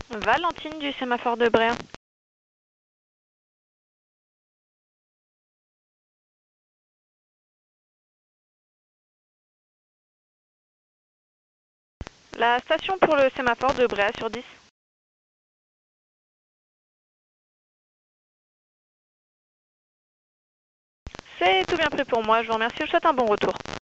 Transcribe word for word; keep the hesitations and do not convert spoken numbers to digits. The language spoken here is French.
Valentine du sémaphore de Bréa. La station pour le sémaphore de Bréa sur dix. C'est tout bien pris pour moi, je vous remercie, je vous souhaite un bon retour.